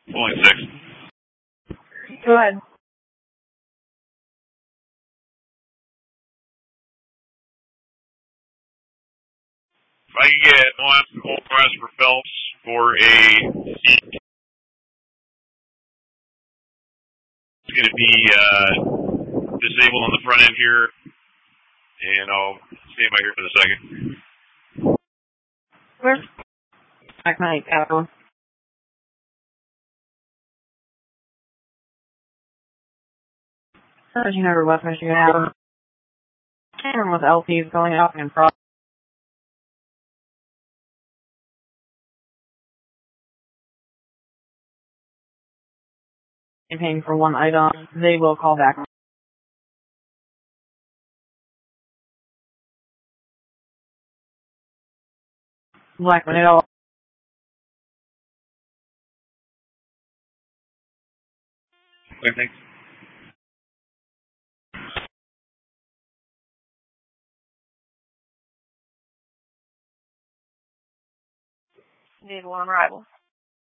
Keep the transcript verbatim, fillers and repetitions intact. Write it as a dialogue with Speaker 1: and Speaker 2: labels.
Speaker 1: Only six.
Speaker 2: Go ahead.
Speaker 1: If I can get one old press for Phelps for a seat, it's going to be uh, disabled on the front end here, and I'll stand by here for the second.
Speaker 2: Where's Black Knight, Capital? Searching over West Michigan Avenue. Cameron with L Ps going out in front. And paying for one item. They will call back. Black Knight.
Speaker 1: Okay, thanks.
Speaker 2: Need one arrival.